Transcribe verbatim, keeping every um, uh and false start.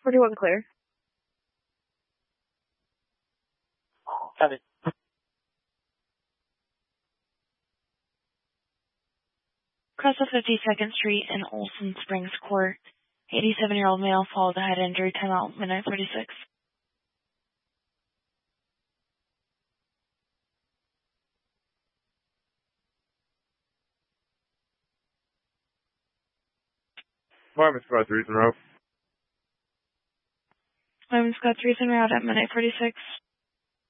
forty-one clear. Copy. Across the fifty-second Street in Olson Springs Court, eighty-seven-year-old male followed the head injury, timeout, midnight forty-six. Apartment Squad three in route. Apartment Squad three in route at midnight forty-six.